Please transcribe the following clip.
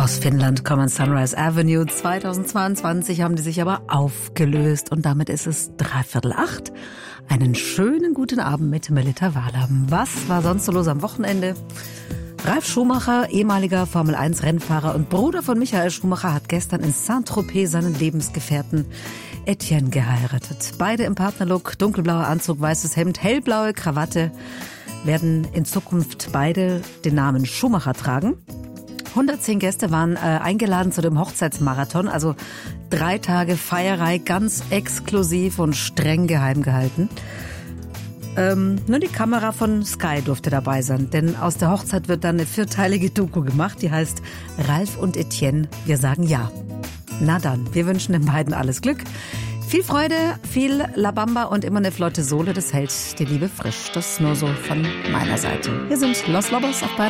Aus Finnland kommen Sunrise Avenue. 2022 haben die sich aber aufgelöst und damit ist es 7:45. Einen schönen guten Abend mit Melita Walam. Was war sonst so los am Wochenende? Ralf Schumacher, ehemaliger Formel-1-Rennfahrer und Bruder von Michael Schumacher, hat gestern in Saint-Tropez seinen Lebensgefährten Etienne geheiratet. Beide im Partnerlook, dunkelblauer Anzug, weißes Hemd, hellblaue Krawatte, werden in Zukunft beide den Namen Schumacher tragen. 110 Gäste waren eingeladen zu dem Hochzeitsmarathon, also 3 Tage Feierei, ganz exklusiv und streng geheim gehalten. Nur die Kamera von Sky durfte dabei sein, denn aus der Hochzeit wird dann eine 4-teilige Doku gemacht, die heißt Ralf und Etienne, wir sagen ja. Na dann, wir wünschen den beiden alles Glück, viel Freude, viel La Bamba und immer eine flotte Sohle, das hält die Liebe frisch. Das nur so von meiner Seite. Hier sind Los Lobos auf Bayern.